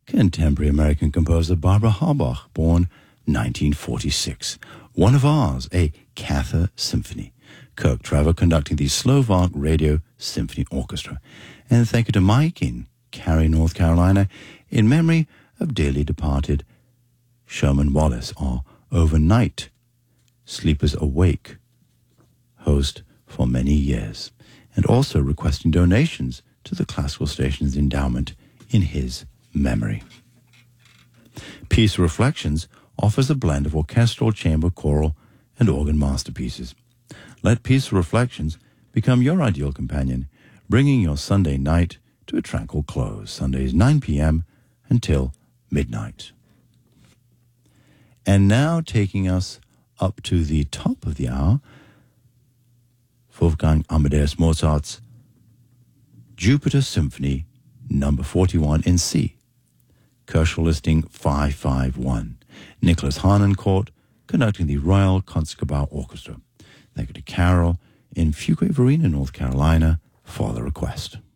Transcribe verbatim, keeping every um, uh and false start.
contemporary American composer Barbara Harbach, born nineteen forty-six. One of Ours, a Cather Symphony. Kirk Trevor conducting the Slovak Radio Symphony Orchestra. And thank you to Mike in Cary, North Carolina, in memory of dearly departed Sherman Wallace, our overnight Sleepers Awake host for many years, and also requesting donations to the Classical Stations Endowment in his memory. Peace Reflections offers a blend of orchestral, chamber, choral, and organ masterpieces. Let Peace Reflections become your ideal companion, bringing your Sunday night to a tranquil close, Sundays nine p.m. until midnight. And now taking us up to the top of the hour, Wolfgang Amadeus Mozart's Jupiter Symphony number forty-one in C, Kershaw listing five five one. Nicholas Harnoncourt conducting the Royal Concertgebouw Orchestra. Thank you to Carol in Fuquay-Varina, North Carolina, for the request.